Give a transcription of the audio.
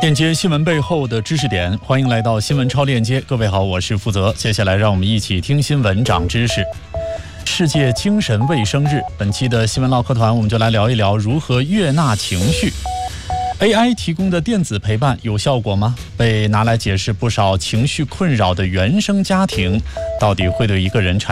链接新闻背后的知识点，欢迎来到新闻超链接。各位好，我是负责。接下来让我们一起听新闻长知识。世界精神卫生日，本期的新闻唠嗑团我们就来聊一聊如何悦纳情绪。AI 提供的电子陪伴有效果吗？被拿来解释不少情绪困扰的原生家庭，到底会对一个人产